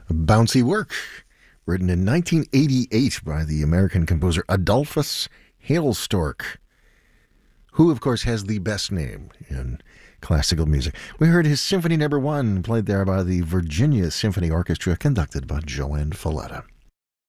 A bouncy work written in 1988 by the American composer Adolphus Hailstork, who, of course, has the best name in classical music. We heard his Symphony No. 1, played there by the Virginia Symphony Orchestra, conducted by Joanne Falletta.